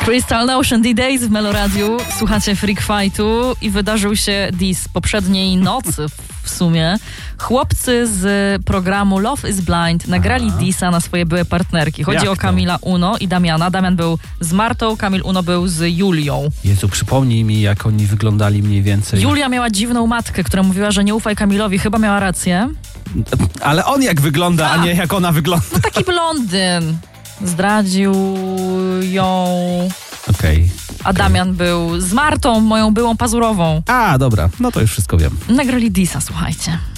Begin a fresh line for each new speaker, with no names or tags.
Crystal Ocean D-Days w Meloradiu. Słuchacie Freak Fightu i wydarzył się diss poprzedniej nocy w sumie. Chłopcy z programu Love is Blind nagrali dissa na swoje byłe partnerki. Chodzi o Kamila Uno i Damiana. Damian był z Martą, Kamil Uno był z Julią.
Jezu, przypomnij mi, jak oni wyglądali mniej więcej.
Julia miała dziwną matkę, która mówiła, że nie ufaj Kamilowi. Chyba miała rację.
Ale on jak wygląda, a nie jak ona wygląda.
No taki blondyn. Zdradził ją.
Okej.
A Damian był z Martą, moją byłą pazurową.
A, dobra, no to już wszystko wiem.
Nagrali dissa, słuchajcie.